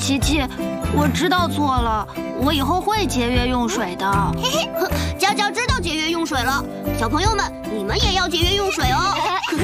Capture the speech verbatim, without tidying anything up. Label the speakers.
Speaker 1: 琪琪，我知道错了，我以后会节约用水的。
Speaker 2: 嘿嘿，佳佳知道节约用水了，小朋友们，你们也要节约用水哦。